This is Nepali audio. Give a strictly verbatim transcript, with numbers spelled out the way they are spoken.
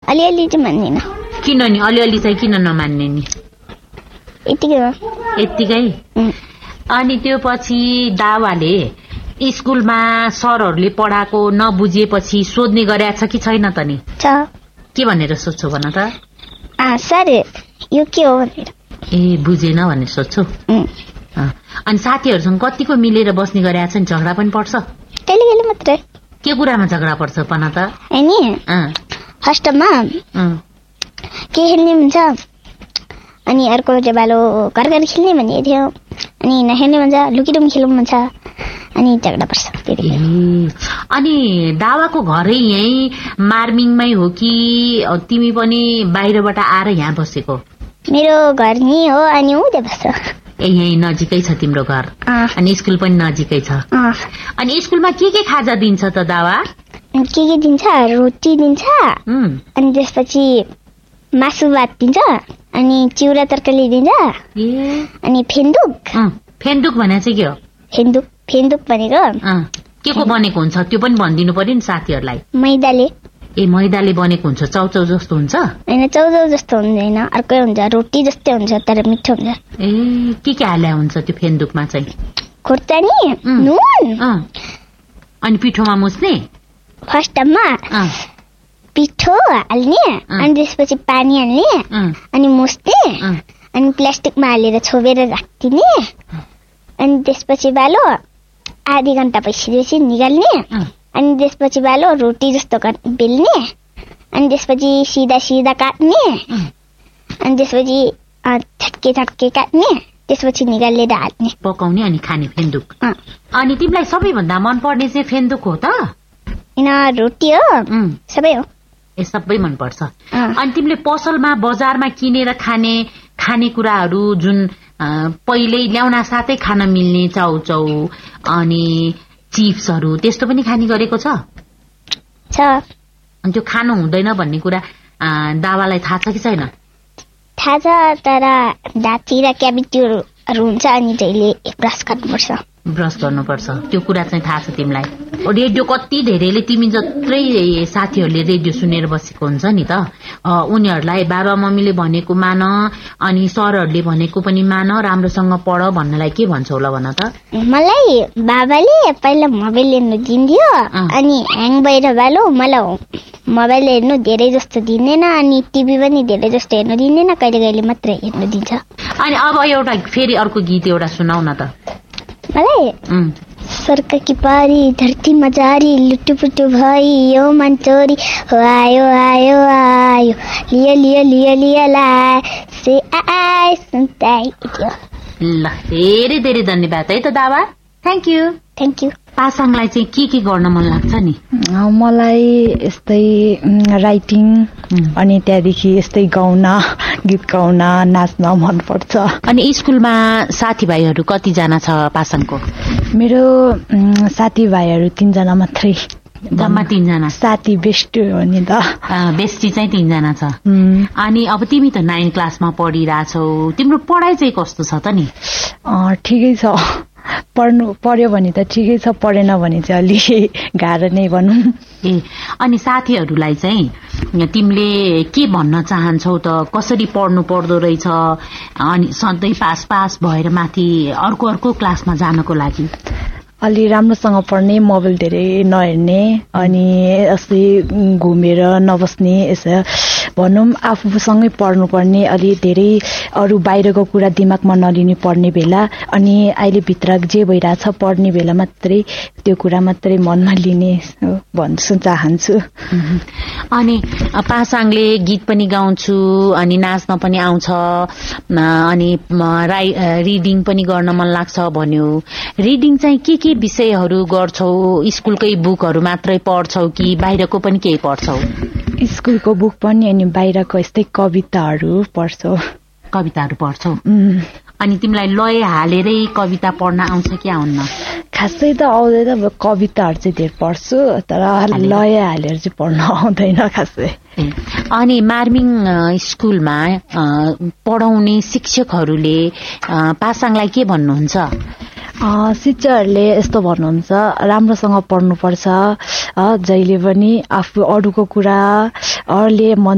अलिअलि चाहिँ मान्दिनँ। किन नि अलिअलि चाहिँ किन नमान्ने नि? यतिकै हो। यतिकै? अनि त्यो पछि दावाले स्कुलमा सरहरूले पढाएको नबुझिएपछि सोध्ने गरेछ कि छैन त नि? छ। के भनेर सोध्छौ भन त? सर यो के हो भनेर। ए बुझेन भनेर सोध्छौ? अनि साथीहरूसँग कतिको मिलेर बस्ने गरेछ नि? झगडा पनि पर्छ? कहिले कहिले मात्रै। के कुरामा झगडा पर्छ पन त? हस्टमा के खेल्ने हुन्छ अनि अर्को चाहिँ बालो घर घर खेल्ने भन्ने थियो अनि नखेल्ने भन्छ लुकीडुम खेलौँ भन्छ अनि झगडा पर्छ त्यति। अनि दावाको घरै यही मार्मिङमै हो कि तिमी पनि बाहिरबाट आएर यहाँ बसेको? मेरो घर यही हो अनि उतै बस्छ। ए यही नजिकै छ तिम्रो घर? अनि स्कुल पनि नजिकै छ? अनि स्कुलमा के के खाजा दिन्छ त दावा? के के दिन्छ? रोटी दिन्छ अनि त्यसपछि मासु भात दिन्छ अनि चिउरा तरकारी दिन्छ अनि फेन्दुक। फेन्दुक भने चाहिँ के हो? फेन्दुक फेन्दुक भनेको के को बनेको हुन्छ त्यो पनि भनिदिनु पर्यो नि साथीहरूलाई। मैदाले। ए मैदाले बनेको हुन्छ? चाउचाउ जस्तो हुन्छ? होइन चाउचाउ जस्तो हुँदैन, अर्कै हुन्छ, रोटी जस्तै हुन्छ तर मिठो हुन्छ। ए के के हाल्या हुन्छ त्यो फेन्दुकमा चाहिँ? खुर्सानी, नुन अनि पिठोमा मुस्ने? फर्स्टमा पिठो हाल्ने अनि त्यसपछि पानी हाल्ने अनि मुस्ने अनि प्लास्टिकमा हालेर छोपेर राखिदिने अनि त्यसपछि बालो आधी घन्टा पछि निकाल्ने अनि त्यसपछि बालो रोटी जस्तो बेल्ने अनि त्यसपछि सिधा सिधा काट्ने अनि त्यसपछि छटके छटके काट्ने त्यसपछि निकालेर हाल्ने पकाउने अनि खाने फेन्दुक। अनि तिमीलाई सबैभन्दा मन पर्ने चाहिँ फेन्दुक हो त? हैन रोटी हो, सबै हो। ए सबै मन पर्छ। अनि तिमीले पसलमा बजारमा किनेर खाने खानेकुराहरू जुन पहिले ल्याउन साथै खान मिल्ने चाउचाउ अनि चिप्सहरू त्यस्तो पनि खाने गरेको छ? छ। अनि त्यो खानु हुँदैन भन्ने कुरा दावालाई थाहा छ कि छैन? थाहा छ तर दाँती र क्याभिटीहरू हुन्छ अनि जहिले ब्रस गर्नुपर्छ। ब्रस गर्नुपर्छ त्यो कुरा चाहिँ थाहा छ तिमीलाई? रेडियो कति धेरैले तिमी जत्रै साथीहरूले रेडियो सुनेर बसेको हुन्छ नि त, उनीहरूलाई बाबा मम्मीले भनेको मान अनि सरहरूले भनेको पनि मान, राम्रोसँग पढ भन्नलाई के भन्छ होला भन त? मलाई बाबाले पहिला मोबाइल हेर्नु दिन्थ्यो अनि ह्याङ भएर बालो मलाई मोबाइल हेर्नु धेरै जस्तो दिँदैन अनि टिभी पनि धेरै जस्तो हेर्नु दिँदैन, कहिले कहिले मात्रै हेर्नु दिन्छ। अनि अब एउटा फेरि अर्को गीत एउटा सुनाउ न त मलाई। सर्क की पारी धरतीमा जारी लुटुपुटु भई यो मन चोरी हो आयो आयो आयो लियो लियो लियो लियो ला से आइ सुन्ताइ। ल धेरै धेरै धन्यवाद है त दावा। Thank you. Thank you. पासाङलाई चाहिँ के के गर्न मन लाग्छ नि? मलाई यस्तै राइटिङ अनि त्यहाँदेखि यस्तै गाउन, गीत गाउन, नाच्न मनपर्छ। अनि स्कुलमा साथीभाइहरू कतिजना छ पासाङको? मेरो साथीभाइहरू तीनजना मात्रै। जम्मा तीनजना? साथी बेस्ट हो नि त। बेस्टी चाहिँ तीनजना छ। अनि अब तिमी त नाइन क्लासमा पढिरहेछौ, तिम्रो पढाइ चाहिँ कस्तो छ त नि? ठिकै छ, पढ्नु पर्यो भने त ठिकै छ, पढेन भने चाहिँ अलि गाह्रो नै भनौँ। ए अनि साथीहरूलाई चाहिँ तिमीले के भन्न चाहन्छौ त? कसरी पढ्नु पर्दो रहेछ अनि सधैँ पास पास भएर माथि अर्को अर्को क्लासमा जानको लागि? अलि राम्रोसँग पढ्ने, मोबाइल धेरै नहेर्ने अनि यस्तै घुमेर नबस्ने, यसो भनौँ आफूसँगै पढ्नुपर्ने, अलि धेरै अरू बाहिरको कुरा दिमागमा नलिनु पर्ने बेला अनि अहिले भित्र जे भइरहेछ पढ्ने बेला मात्रै त्यो कुरा मात्रै मनमा लिने भन्छु चाहन्छु। अनि पासाङले गीत पनि गाउँछु अनि नाच्न पनि आउँछ अनि राइ रिडिङ पनि गर्न मन लाग्छ भन्यो। रिडिङ चाहिँ के के विषयहरू गर्छौ? स्कुलकै बुकहरू मात्रै पढ्छौ कि बाहिरको पनि केही पढ्छौ? स्कुलको बुक पनि अनि बाहिरको यस्तै कविताहरू पढ्छौ। कविताहरू पढ्छौ? अनि तिमीलाई लय हालेरै कविता पढ्न आउँछ कि आउन्न? खासै त आउँदैन, कविताहरू चाहिँ धेरै पढ्छु तर लय हालेर चाहिँ पढ्न आउँदैन खासै। अनि मार्मिङ स्कुलमा पढाउने शिक्षकहरूले पासाङलाई के भन्नुहुन्छ? शिक्षकहरूले यस्तो भन्नुहुन्छ, राम्रोसँग पढ्नुपर्छ, जहिले पनि आफू अरूको कुरा अरूले मन